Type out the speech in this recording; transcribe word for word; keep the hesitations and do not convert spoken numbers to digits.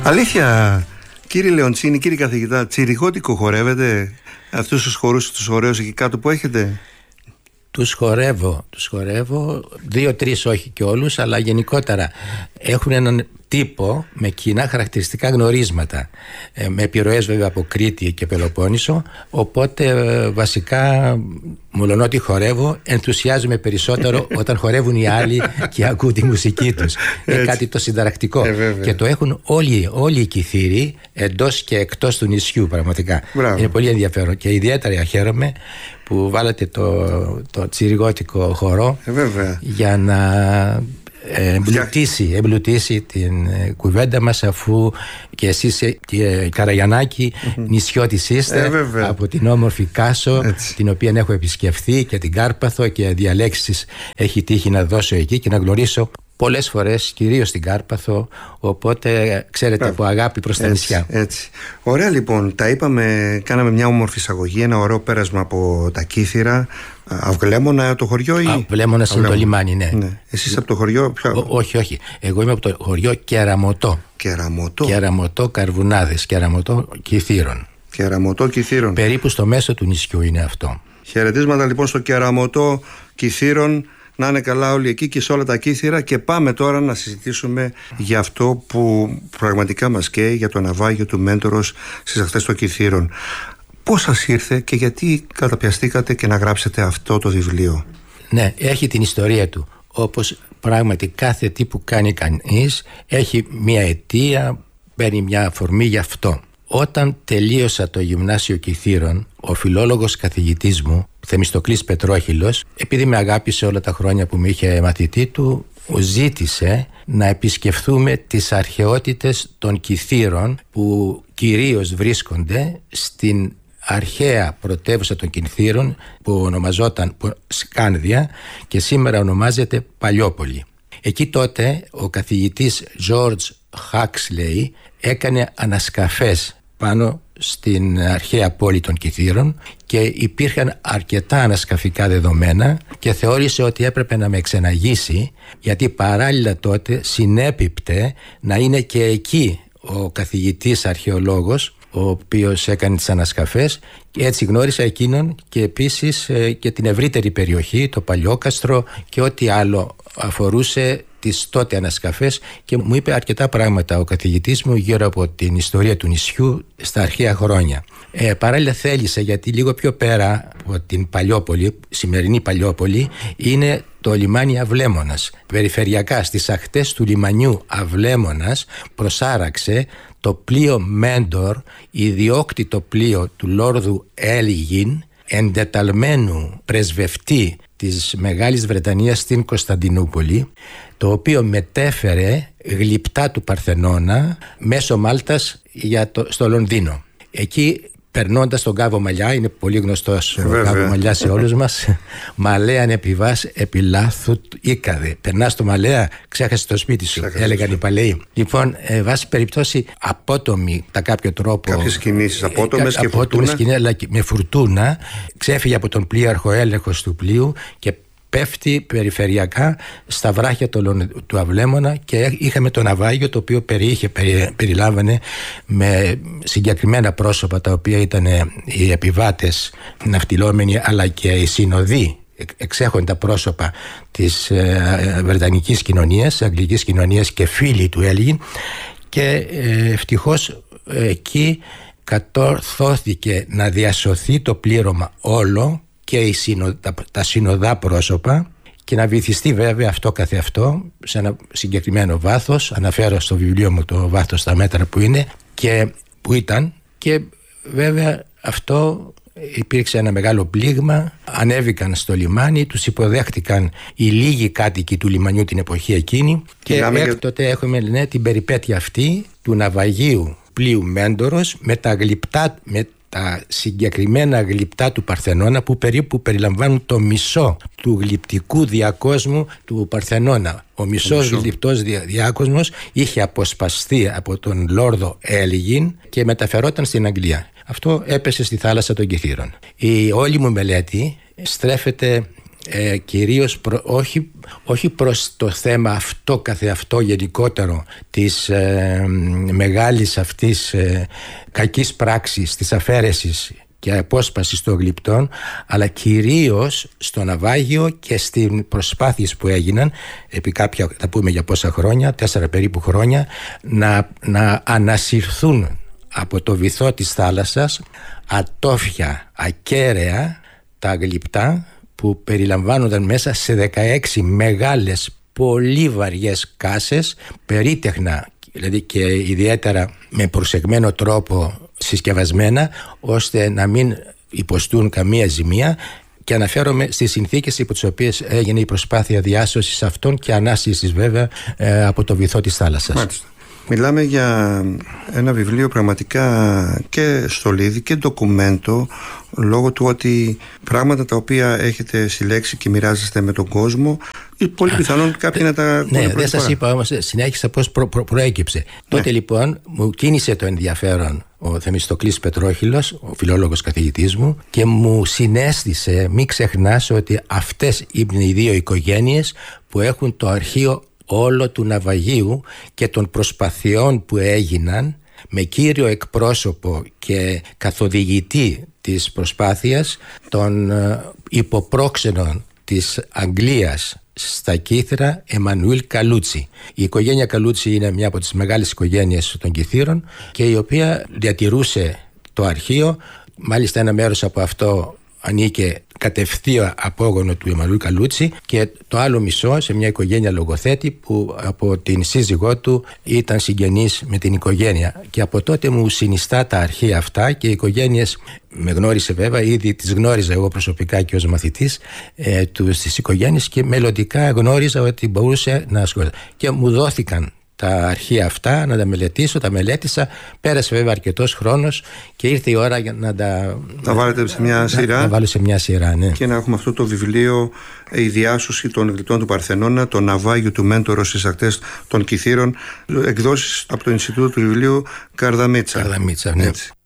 Αλήθεια, κύριε Λεοντσίνη, κύριε καθηγητά, τσιρικότικο χορεύετε αυτούς τους χορούς, τους ωραίους εκεί κάτω που έχετε? Τους χορεύω, τους χορεύω, δύο-τρεις όχι και όλους, αλλά γενικότερα έχουν έναν τύπο με κοινά χαρακτηριστικά γνωρίσματα, ε, με επιρροές βέβαια από Κρήτη και Πελοπόννησο, οπότε ε, βασικά μολονότι χορεύω, ενθουσιάζομαι περισσότερο όταν χορεύουν οι άλλοι και ακούν τη μουσική τους. Είναι κάτι το συνταρακτικό ε, και το έχουν όλοι, όλοι οι Κιθήροι εντός και εκτός του νησιού πραγματικά. Μπράβο. Είναι πολύ ενδιαφέρον και ιδιαίτερα χαίρομαι που βάλατε το, το τσιριγότικο χορό ε, για να εμπλουτίσει, εμπλουτίσει την κουβέντα μας, αφού και εσείς και Καραγιαννάκη mm-hmm. νησιώτης είστε ε, από την όμορφη Κάσο. Έτσι. Την οποία έχω επισκεφθεί και την Κάρπαθο και διαλέξεις έχει τύχει να δώσω εκεί και να γνωρίσω πολλές φορές, κυρίως στην Κάρπαθο, οπότε ξέρετε από αγάπη προς τα έτσι, νησιά. Έτσι. Ωραία λοιπόν, τα είπαμε, κάναμε μια όμορφη εισαγωγή, ένα ωραίο πέρασμα από τα Κύθυρα. Αυγλέμονα το χωριό ή? Αυγλέμονας είναι το λιμάνι, ναι. ναι. Εσείς από το χωριό ποιο? Ό, όχι, όχι. Εγώ είμαι από το χωριό Κεραμωτό. Κεραμωτό. Κεραμωτό Καρβουνάδες, Κεραμωτό Κιθήρων. Κεραμωτό Κιθήρων. Περίπου στο μέσο του νησιού είναι αυτό. Χαιρετίσματα λοιπόν στο Κεραμωτό Κιθήρων. Να είναι καλά όλοι εκεί και σε όλα τα Κύθυρα. Και πάμε τώρα να συζητήσουμε για αυτό που πραγματικά μας καίει, για το ναυάγιο του Μέντορος στις ακτές των Κιθήρων. Πώς σας ήρθε και γιατί καταπιαστήκατε και να γράψετε αυτό το βιβλίο? Ναι, έχει την ιστορία του. Όπως πράγματι κάθε τι που κάνει κανείς έχει μια αιτία, παίρνει μια αφορμή γι' αυτό. Όταν τελείωσα το Γυμνάσιο Κιθήρων, ο φιλόλογος καθηγητής μου, Θεμιστοκλής Πετρόχυλος, επειδή με αγάπησε όλα τα χρόνια που με είχε μαθητή του, ζήτησε να επισκεφθούμε τις αρχαιότητες των Κιθήρων που κυρίως βρίσκονται στην αρχαία πρωτεύουσα των Κιθήρων που ονομαζόταν Σκάνδια και σήμερα ονομάζεται Παλιόπολη. Εκεί τότε ο καθηγητής George Huxley έκανε ανασκαφές πάνω στην αρχαία πόλη των Κιθήρων και υπήρχαν αρκετά ανασκαφικά δεδομένα και θεώρησε ότι έπρεπε να με εξεναγήσει, γιατί παράλληλα τότε συνέπιπτε να είναι και εκεί ο καθηγητής αρχαιολόγος ο οποίος έκανε τις ανασκαφές, και έτσι γνώρισα εκείνον και επίσης και την ευρύτερη περιοχή, το Παλιόκαστρο και ό,τι άλλο αφορούσε τις τότε ανασκαφές, και μου είπε αρκετά πράγματα ο καθηγητής μου γύρω από την ιστορία του νησιού στα αρχαία χρόνια. Ε, παράλληλα θέλησε, γιατί λίγο πιο πέρα από την Παλιόπολη, σημερινή Παλιόπολη, είναι το λιμάνι Αυλέμονας. Περιφερειακά στις ακτές του λιμανιού Αυλέμονας προσάραξε το πλοίο Μέντορ, ιδιόκτητο πλοίο του Λόρδου Έλιγιν, εντεταλμένου πρεσβευτή της Μεγάλης Βρετανίας στην Κωνσταντινούπολη, το οποίο μετέφερε γλυπτά του Παρθενώνα μέσω Μάλτας για το, στο Λονδίνο. Εκεί, περνώντας τον Κάβο Μαλιά, είναι πολύ γνωστός ε, ο Κάβο Μαλιά σε όλους μας, Μαλέαν επιβάς επί λάθου ήκαδε. Περνάς το Μαλέα, ξέχασε το σπίτι σου, ξέχασε έλεγαν οι παλαιοί. Λοιπόν, ε, βάση περιπτώσει απότομη τα κάποιο τρόπο, κάποιες κινήσεις απότομες ε, και απότομες κινήσεις, αλλά με φουρτούνα, ξέφυγε από τον πλοίαρχο έλεγχος του πλοίου και πέφτει περιφερειακά στα βράχια του, του Αυλέμονα, και είχαμε το ναυάγιο, το οποίο περιείχε, περι, περιλάμβανε με συγκεκριμένα πρόσωπα, τα οποία ήταν οι επιβάτες ναυτιλόμενοι αλλά και οι συνοδοί, εξέχοντα πρόσωπα της ε, βρετανικής κοινωνίας, αγγλικής κοινωνίας και φίλοι του Έλγιν, και ε, ευτυχώς ε, εκεί κατορθώθηκε να διασωθεί το πλήρωμα όλο και οι συνο, τα, τα συνοδά πρόσωπα, και να βυθιστεί βέβαια αυτό καθεαυτό σε ένα συγκεκριμένο βάθος. Αναφέρω στο βιβλίο μου το βάθος στα μέτρα που είναι και που ήταν, και βέβαια αυτό υπήρξε ένα μεγάλο πλήγμα. Ανέβηκαν στο λιμάνι, τους υποδέχτηκαν οι λίγοι κάτοικοι του λιμανιού την εποχή εκείνη, και έκτοτε για... έχουμε ναι, την περιπέτεια αυτή του ναυαγίου πλοίου Μέντορος με τα γλυπτά, με τα συγκεκριμένα γλυπτά του Παρθενώνα, που περίπου περιλαμβάνουν το μισό του γλυπτικού διακόσμου του Παρθενώνα. Ο μισός γλυπτός δια, διάκοσμος είχε αποσπαστεί από τον Λόρδο Έλιγιν και μεταφερόταν στην Αγγλία. Αυτό έπεσε στη θάλασσα των Κιθήρων. Η όλη μου μελέτη στρέφεται ε, κυρίως προ, όχι, όχι προς το θέμα αυτό καθεαυτό γενικότερο της ε, μεγάλης αυτής ε, κακής πράξης της αφαίρεσης και απόσπασης των γλυπτών, αλλά κυρίως στο ναυάγιο και στις προσπάθειες που έγιναν επί κάποια, θα πούμε για πόσα χρόνια, τέσσερα περίπου χρόνια, να, να ανασυρθούν από το βυθό της θάλασσας ατόφια, ακέραια τα γλυπτά που περιλαμβάνονταν μέσα σε δεκαέξι μεγάλες πολύ βαριές κάσες, περίτεχνα δηλαδή και ιδιαίτερα με προσεγμένο τρόπο συσκευασμένα, ώστε να μην υποστούν καμία ζημία, και αναφέρομαι στις συνθήκες υπό τις οποίες έγινε η προσπάθεια διάσωσης αυτών και ανάσυσης βέβαια ε, από το βυθό της θάλασσας. Μάλιστα. Μιλάμε για ένα βιβλίο πραγματικά και στολίδι και ντοκουμέντο, λόγω του ότι πράγματα τα οποία έχετε συλλέξει και μοιράζεστε με τον κόσμο, πολύ πιθανόν κάποιοι να τα ακούνε. Ναι, δεν σας είπα όμως, συνέχισα πώς προ, προ, προέκυψε. Ναι. Τότε λοιπόν μου κίνησε το ενδιαφέρον ο Θεμιστοκλής Πετρόχυλος, ο φιλόλογος καθηγητής μου, και μου συνέστησε, μην ξεχνάς ότι αυτές είναι οι δύο οικογένειες που έχουν το αρχείο όλο του ναυαγίου και των προσπαθειών που έγιναν, με κύριο εκπρόσωπο και καθοδηγητή της προσπάθειας τον υποπρόξενο της Αγγλίας στα Κύθρα, Εμμανουήλ Καλούτσι. Η οικογένεια Καλούτσι είναι μια από τις μεγάλες οικογένειες των Κυθύρων και η οποία διατηρούσε το αρχείο. Μάλιστα ένα μέρος από αυτό ανήκε κατευθείαν απόγονο του Εμμανουήλ Καλούτσι και το άλλο μισό σε μια οικογένεια λογοθέτη που από την σύζυγό του ήταν συγγενής με την οικογένεια, και από τότε μου συνιστά τα αρχεία αυτά, και οι οικογένειες με γνώρισε βέβαια, ήδη τις γνώριζα εγώ προσωπικά και ως μαθητής ε, του, στις οικογένειες, και μελλοντικά γνώριζα ότι μπορούσε να ασχοληθεί και μου δόθηκαν τα αρχεία αυτά να τα μελετήσω. Τα μελέτησα, πέρασε βέβαια αρκετός χρόνος και ήρθε η ώρα για να τα, τα βάλετε σε μια σειρά. Να, να βάλω σε μια σειρά, ναι. Και να έχουμε αυτό το βιβλίο, η διάσωση των γλυπτών του Παρθενώνα, το ναυάγιο του Μέντορος στις ακτές των Κυθύρων, εκδόσεις από το Ινστιτούτο του Βιβλίου Καρδαμίτσα. Καρδαμίτσα, ναι. Έτσι.